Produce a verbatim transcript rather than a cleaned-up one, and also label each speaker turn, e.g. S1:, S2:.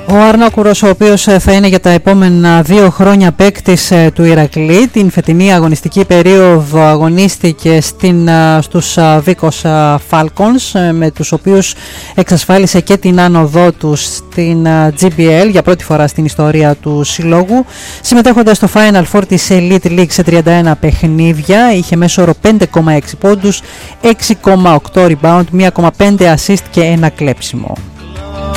S1: Ο Αρνόκουρος, ο οποίος θα είναι για τα επόμενα δύο χρόνια παίκτης του Ηρακλή, την φετινή αγωνιστική περίοδο αγωνίστηκε στην, στους Βίκος Falcons, με τους οποίους εξασφάλισε και την άνοδό του στην τζι μπι ελ για πρώτη φορά στην ιστορία του συλλόγου, συμμετέχοντας στο Final Four της Elite League σε τριάντα ένα παιχνίδια. Είχε μέσο όρο πέντε κόμμα έξι πόντους, έξι κόμμα οκτώ rebound, ένα κόμμα πέντε assist και ένα κλέψιμο.